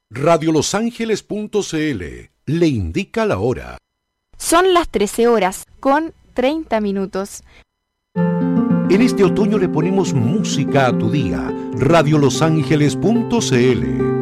Radiolosangeles.cl le indica la hora. Son las 13 horas con 30 minutos. En este otoño le ponemos música a tu día. Radiolosangeles.cl